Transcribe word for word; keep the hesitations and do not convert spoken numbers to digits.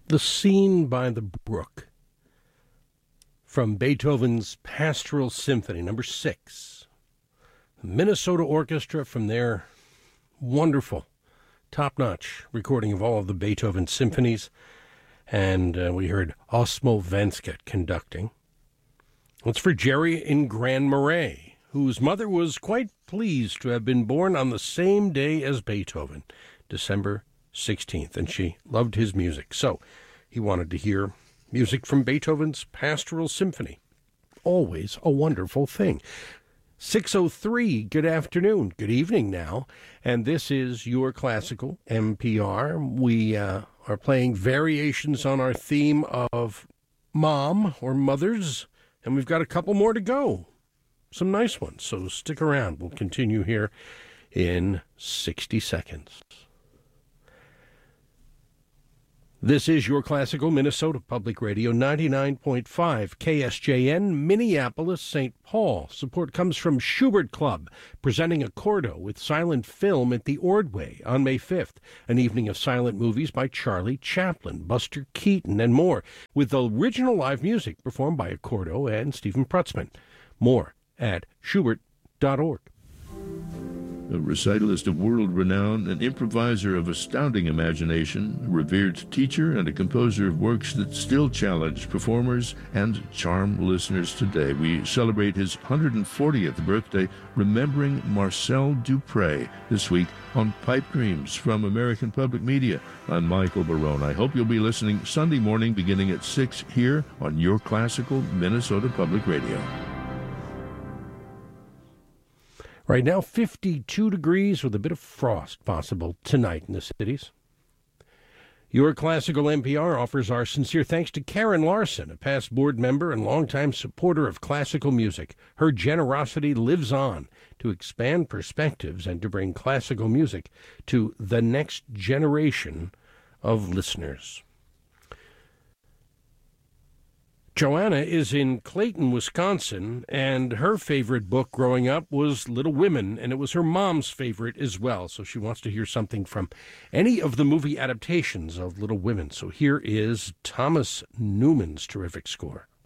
The Scene by the Brook, from Beethoven's Pastoral Symphony, number six. The Minnesota Orchestra, from their wonderful, top-notch recording of all of the Beethoven symphonies. And uh, we heard Osmo Vansket conducting. It's for Jerry in Grand Marais, whose mother was quite pleased to have been born on the same day as Beethoven, December sixteenth, and she loved his music. So he wanted to hear music from Beethoven's Pastoral Symphony. Always a wonderful thing. six oh three, good afternoon, good evening now, and this is Your Classical N P R. We uh, are playing variations on our theme of mom or mothers, and we've got a couple more to go. Some nice ones, so stick around. We'll continue here in sixty seconds. This is Your Classical Minnesota Public Radio, ninety-nine point five K S J N, Minneapolis, Saint Paul. Support comes from Schubert Club, presenting a Cordo with silent film at the Ordway on May fifth, an evening of silent movies by Charlie Chaplin, Buster Keaton, and more, with the original live music performed by Accordo and Stephen Prutzman. More at schubert dot org. A recitalist of world renown, an improviser of astounding imagination, a revered teacher, and a composer of works that still challenge performers and charm listeners today. We celebrate his one hundred fortieth birthday, remembering Marcel Dupré, this week on Pipe Dreams from American Public Media. I'm Michael Barone. I hope you'll be listening Sunday morning beginning at six here on Your Classical Minnesota Public Radio. Right now, fifty-two degrees with a bit of frost possible tonight in the cities. Your Classical N P R offers our sincere thanks to Karen Larson, a past board member and longtime supporter of classical music. Her generosity lives on to expand perspectives and to bring classical music to the next generation of listeners. Joanna is in Clayton, Wisconsin, and her favorite book growing up was Little Women, and it was her mom's favorite as well, so she wants to hear something from any of the movie adaptations of Little Women. So here is Thomas Newman's terrific score.